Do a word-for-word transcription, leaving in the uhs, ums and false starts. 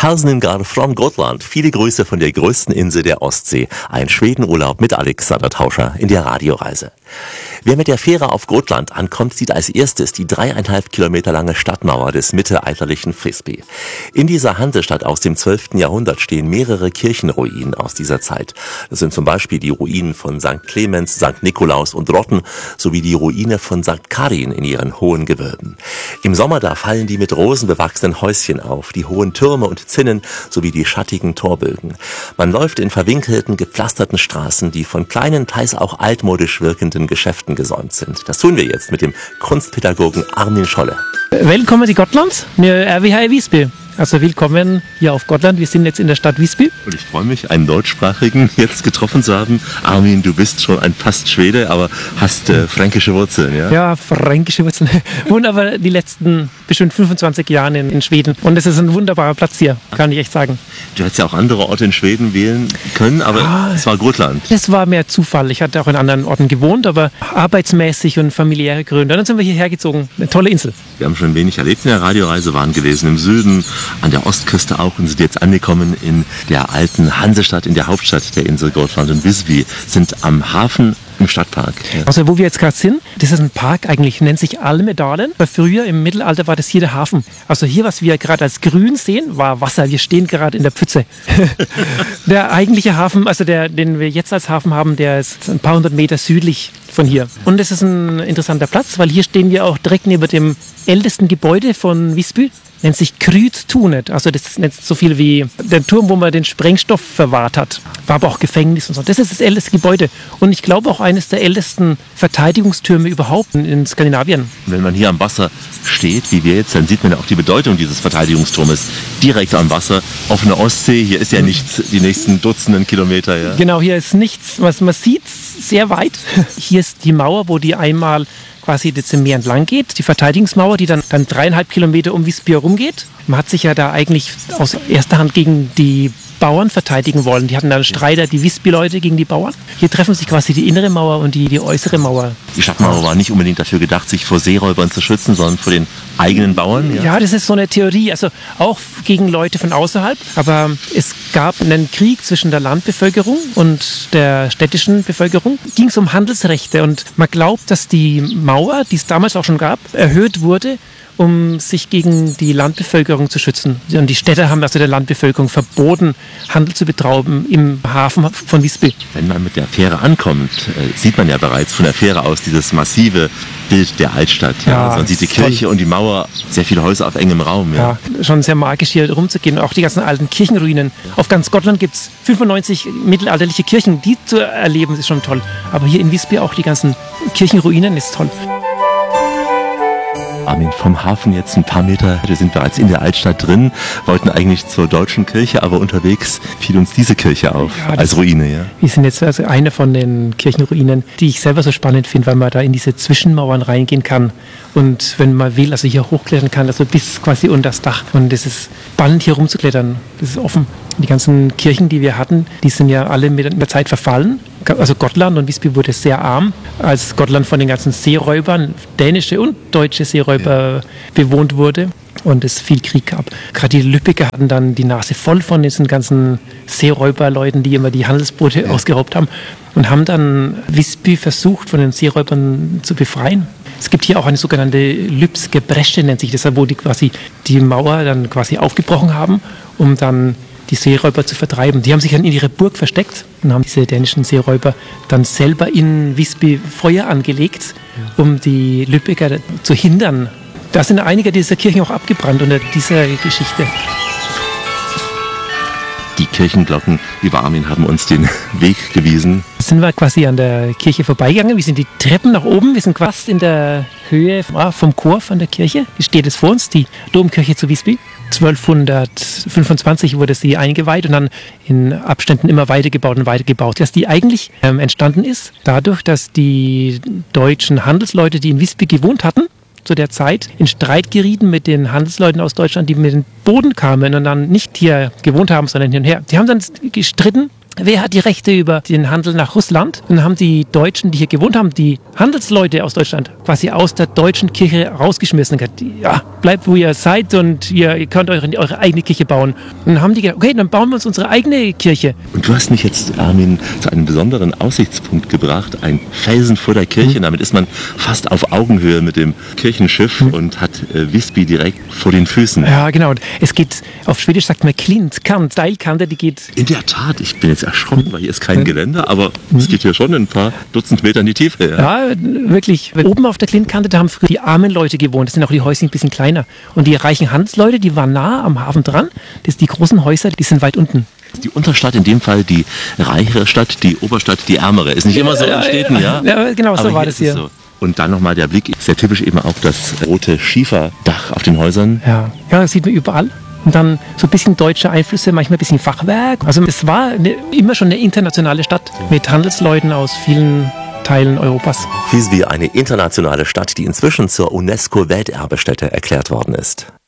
Halsningar from Gotland. Viele Grüße von der größten Insel der Ostsee. Ein Schwedenurlaub mit Alexander Tauscher in der Radioreise. Wer mit der Fähre auf Gotland ankommt, sieht als erstes die dreieinhalb Kilometer lange Stadtmauer des mittelalterlichen Visby. In dieser Hansestadt aus dem zwölften Jahrhundert stehen mehrere Kirchenruinen aus dieser Zeit. Das sind zum Beispiel die Ruinen von Sankt Clemens, Sankt Nikolaus und Rotten sowie die Ruine von Sankt Karin in ihren hohen Gewölben. Im Sommer da fallen die mit Rosen bewachsenen Häuschen auf, die hohen Türme und Zinnen sowie die schattigen Torbögen. Man läuft in verwinkelten, gepflasterten Straßen, die von kleinen, teils auch altmodisch wirkenden Geschäften gesäumt sind. Das tun wir jetzt mit dem Kunstpädagogen Armin Scholle. Willkommen in Gotland, wir sind hier in Visby. Also willkommen hier auf Gotland. Wir sind jetzt in der Stadt Visby. Und ich freue mich, einen Deutschsprachigen jetzt getroffen zu haben. Armin, du bist schon ein fast Schwede, aber hast äh, fränkische Wurzeln, ja? Ja, fränkische Wurzeln. Und aber die letzten bestimmt fünfundzwanzig Jahre in, in Schweden. Und es ist ein wunderbarer Platz hier, kann ich echt sagen. Du hättest ja auch andere Orte in Schweden wählen können, aber ah, es war Gotland. Das war mehr Zufall. Ich hatte auch in anderen Orten gewohnt, aber arbeitsmäßig und familiäre Gründe. Und dann sind wir hierher gezogen. Eine tolle Insel. Wir haben schon wenig erlebt in der Radioreise, waren gewesen im Süden, an der Ostküste auch und sind jetzt angekommen in der alten Hansestadt, in der Hauptstadt der Insel Gotland. Und Visby sind am Hafen im Stadtpark. Ja. Also wo wir jetzt gerade sind, das ist ein Park eigentlich, nennt sich Almedalen. Weil früher im Mittelalter war das hier der Hafen. Also hier, was wir gerade als grün sehen, war Wasser. Wir stehen gerade in der Pfütze. Der eigentliche Hafen, also der, den wir jetzt als Hafen haben, der ist ein paar hundert Meter südlich von hier. Und es ist ein interessanter Platz, weil hier stehen wir auch direkt neben dem ältesten Gebäude von Visby. Nennt sich Krydstunet, also das nennt so viel wie der Turm, wo man den Sprengstoff verwahrt hat. War aber auch Gefängnis und so. Das ist das älteste Gebäude und ich glaube auch eines der ältesten Verteidigungstürme überhaupt in Skandinavien. Wenn man hier am Wasser steht, wie wir jetzt, dann sieht man ja auch die Bedeutung dieses Verteidigungsturmes direkt am Wasser. Offene Ostsee, hier ist ja nichts, die nächsten Dutzenden Kilometer. Ja. Genau, hier ist nichts, was man sieht, sehr weit. Hier ist die Mauer, wo die einmal quasi jetzt im Meer entlang geht, die Verteidigungsmauer, die dann, dann dreieinhalb Kilometer um Visby herum geht. Man hat sich ja da eigentlich aus erster Hand gegen die Bauern verteidigen wollen. Die hatten dann Streiter, die Visby-Leute gegen die Bauern. Hier treffen sich quasi die innere Mauer und die, die äußere Mauer. Die Stadtmauer war nicht unbedingt dafür gedacht, sich vor Seeräubern zu schützen, sondern vor den eigenen Bauern. Ja, ja, das ist so eine Theorie, also auch gegen Leute von außerhalb. Aber es gab einen Krieg zwischen der Landbevölkerung und der städtischen Bevölkerung. Ging es um Handelsrechte und man glaubt, dass die Mauer, die es damals auch schon gab, erhöht wurde, um sich gegen die Landbevölkerung zu schützen. Und die Städte haben also der Landbevölkerung verboten, Handel zu betreiben im Hafen von Visby. Wenn man mit der Fähre ankommt, äh, sieht man ja bereits von der Fähre aus dieses massive Bild der Altstadt. Ja. Ja, also man sieht die Kirche toll. Und die Mauer, sehr viele Häuser auf engem Raum. Ja. Ja, schon sehr magisch hier rumzugehen. Auch die ganzen alten Kirchenruinen. Ja. Auf ganz Gotland gibt es fünfundneunzig mittelalterliche Kirchen. Die zu erleben ist schon toll. Aber hier in Visby auch die ganzen Kirchenruinen ist toll. Armin, vom Hafen jetzt ein paar Meter, wir sind bereits in der Altstadt drin, wollten eigentlich zur deutschen Kirche, aber unterwegs fiel uns diese Kirche auf, ja, als Ruine. Ja. Wir sind jetzt also eine von den Kirchenruinen, die ich selber so spannend finde, weil man da in diese Zwischenmauern reingehen kann und wenn man will, also hier hochklettern kann, also bis quasi unter das Dach. Und es ist spannend, hier rumzuklettern, das ist offen. Die ganzen Kirchen, die wir hatten, die sind ja alle mit der Zeit verfallen. Also Gotland und Visby wurde sehr arm, als Gotland von den ganzen Seeräubern, dänische und deutsche Seeräuber, ja, bewohnt wurde und es viel Krieg gab. Gerade die Lübecker hatten dann die Nase voll von diesen ganzen Seeräuberleuten, die immer die Handelsboote ja. ausgeraubt haben und haben dann Visby versucht, von den Seeräubern zu befreien. Es gibt hier auch eine sogenannte Lübske Bresche, nennt sich das, wo die quasi die Mauer dann quasi aufgebrochen haben, um dann die Seeräuber zu vertreiben. Die haben sich dann in ihre Burg versteckt und haben diese dänischen Seeräuber dann selber in Visby Feuer angelegt, um die Lübecker zu hindern. Da sind einige dieser Kirchen auch abgebrannt unter dieser Geschichte. Die Kirchenglocken über Armin haben uns den Weg gewiesen. Sind wir quasi an der Kirche vorbeigegangen. Wir sind die Treppen nach oben. Wir sind fast in der Höhe vom Chor von der Kirche. Hier steht es vor uns, die Domkirche zu Visby. zwölfhundertfünfundzwanzig wurde sie eingeweiht und dann in Abständen immer weitergebaut und weitergebaut. Dass die eigentlich ähm, entstanden ist, dadurch, dass die deutschen Handelsleute, die in Visby gewohnt hatten, zu der Zeit in Streit gerieten mit den Handelsleuten aus Deutschland, die mit dem Boden kamen und dann nicht hier gewohnt haben, sondern hin und her. Die haben dann gestritten wer hat die Rechte über den Handel nach Russland? Dann haben die Deutschen, die hier gewohnt haben, die Handelsleute aus Deutschland quasi aus der deutschen Kirche rausgeschmissen. Ja, bleibt wo ihr seid und ihr, ihr könnt eure, eure eigene Kirche bauen. Und dann haben die gedacht, okay, dann bauen wir uns unsere eigene Kirche. Und du hast mich jetzt, Armin, zu einem besonderen Aussichtspunkt gebracht, ein Felsen vor der Kirche. Mhm. Damit ist man fast auf Augenhöhe mit dem Kirchenschiff mhm. und hat äh, Visby direkt vor den Füßen. Ja, genau. Es geht, auf Schwedisch sagt man Klint, Kant, Steilkante, die geht... In der Tat, ich bin jetzt erschrocken, weil hier ist kein Geländer, aber es geht hier schon ein paar Dutzend Meter in die Tiefe. Ja, ja wirklich. Oben auf der Klintkante, da haben früher die armen Leute gewohnt. Das sind auch die Häuschen ein bisschen kleiner. Und die reichen Handelsleute, die waren nah am Hafen dran. Das, die großen Häuser, die sind weit unten. Die Unterstadt, in dem Fall die reichere Stadt, die Oberstadt, die ärmere. Ist nicht immer so in Städten, ja? Ja, genau, so aber war das hier. So. Und dann nochmal der Blick, sehr typisch eben auch das rote Schieferdach auf den Häusern. Ja, ja, das sieht man überall. Und dann so ein bisschen deutsche Einflüsse, manchmal ein bisschen Fachwerk. Also es war eine, immer schon eine internationale Stadt mit Handelsleuten aus vielen Teilen Europas. Visby, eine internationale Stadt, die inzwischen zur UNESCO-Welterbestätte erklärt worden ist.